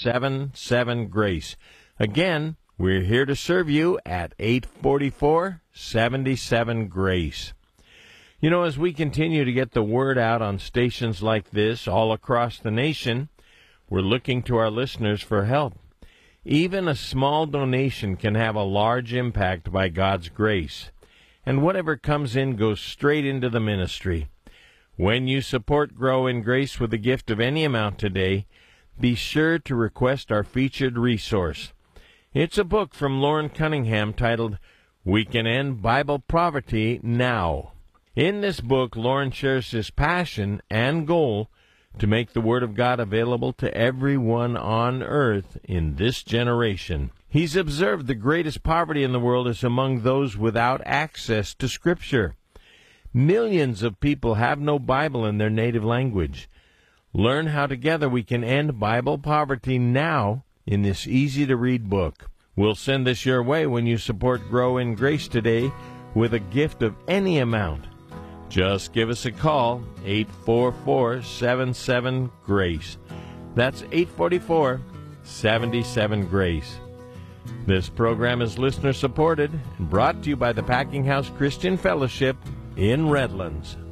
844-77-GRACE. Again, we're here to serve you at 844-77-GRACE. You know, as we continue to get the word out on stations like this all across the nation, we're looking to our listeners for help. Even a small donation can have a large impact by God's grace, and whatever comes in goes straight into the ministry. When you support Grow in Grace with a gift of any amount today, be sure to request our featured resource. It's a book from Loren Cunningham titled, We Can End Bible Poverty Now. In this book, Loren shares his passion and goal to make the Word of God available to everyone on earth in this generation. He's observed the greatest poverty in the world is among those without access to Scripture. Millions of people have no Bible in their native language. Learn how together we can end Bible poverty now in this easy-to-read book. We'll send this your way when you support Grow in Grace today with a gift of any amount. Just give us a call, 844-77-GRACE. That's 844-77-GRACE. This program is listener-supported and brought to you by the Packing House Christian Fellowship in Redlands.